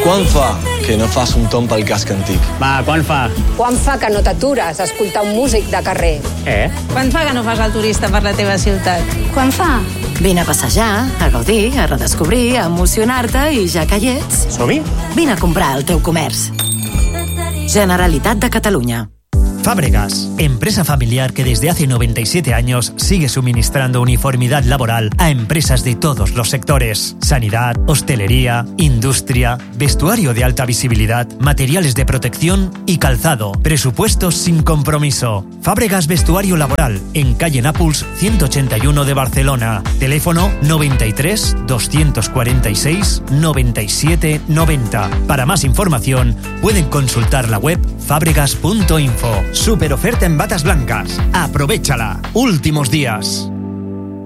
Quant fa que no fas un tomb pel casc antic? Va, quant fa? Quant fa que no t'atures a escoltar un músic de carrer? Quant fa que no fas el turista per la teva ciutat? Quant fa? Vine a passejar, a gaudir, a redescobrir, a emocionar-te i ja que hi ets... Som-hi? Vine a comprar el teu comerç. Generalitat de Catalunya. Fábregas, empresa familiar que desde hace 97 años sigue suministrando uniformidad laboral a empresas de todos los sectores. Sanidad, hostelería, industria, vestuario de alta visibilidad, materiales de protección y calzado. Presupuestos sin compromiso. Fábregas Vestuario Laboral, en calle Nàpols 181 de Barcelona. Teléfono 93 246 97 90. Para más información, pueden consultar la web fabregas.info. Super oferta en batas blancas. Aprovéchala. Últimos días.